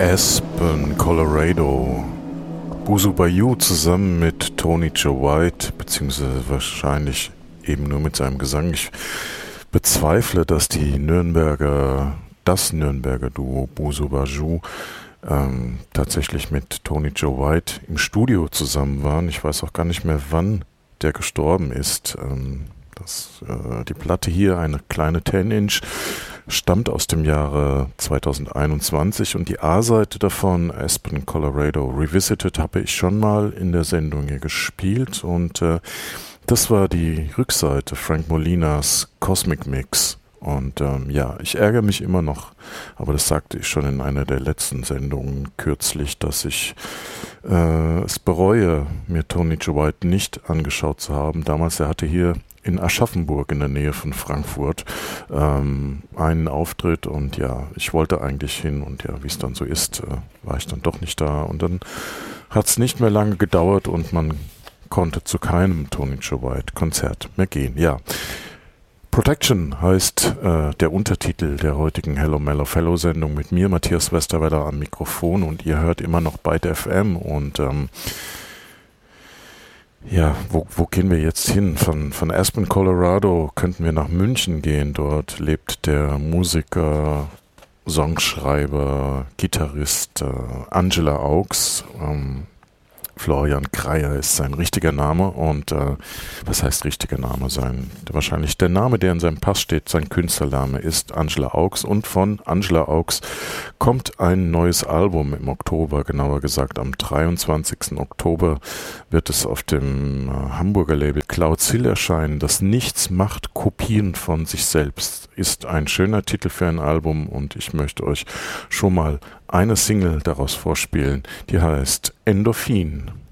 Aspen, Colorado. Busu Bayou zusammen mit Tony Joe White, beziehungsweise wahrscheinlich eben nur mit seinem Gesang. Ich bezweifle, dass das Nürnberger Duo Busu Bayou tatsächlich mit Tony Joe White im Studio zusammen waren. Ich weiß auch gar nicht mehr, wann der gestorben ist. Die Platte hier, eine kleine 10-Inch, stammt aus dem Jahre 2021 und die A-Seite davon, Aspen, Colorado Revisited, habe ich schon mal in der Sendung hier gespielt und das war die Rückseite, Frank Molinas Cosmic Mix. Und ich ärgere mich immer noch, aber das sagte ich schon in einer der letzten Sendungen kürzlich, dass ich es bereue, mir Tony Joe White nicht angeschaut zu haben. Damals, er hatte hier in Aschaffenburg in der Nähe von Frankfurt einen Auftritt und ja, ich wollte eigentlich hin und ja, wie es dann so ist, war ich dann doch nicht da und dann hat es nicht mehr lange gedauert und man konnte zu keinem Tony Joe White Konzert mehr gehen. Ja, Protection heißt der Untertitel der heutigen Hello Mellow Fellow Sendung mit mir, Matthias Westerwelle am Mikrofon und ihr hört immer noch Byte FM und ja, wo gehen wir jetzt hin? Von Aspen, Colorado könnten wir nach München gehen. Dort lebt der Musiker, Songschreiber, Gitarrist Angela Augs. Florian Kreier ist sein richtiger Name und was heißt richtiger Name? Wahrscheinlich der Name, der in seinem Pass steht, sein Künstlername ist Angela Augs und von Angela Augs kommt ein neues Album im Oktober, genauer gesagt am 23. Oktober wird es auf dem Hamburger Label Cloud Hill erscheinen. Das Nichts macht Kopien von sich selbst ist ein schöner Titel für ein Album und ich möchte euch schon mal eine Single daraus vorspielen, die heißt Endorphin.